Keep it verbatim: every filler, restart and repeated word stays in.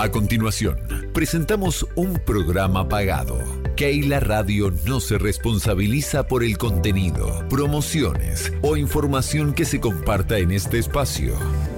A continuación, presentamos un programa pagado. Keila Radio no se responsabiliza por el contenido, promociones o información que se comparta en este espacio.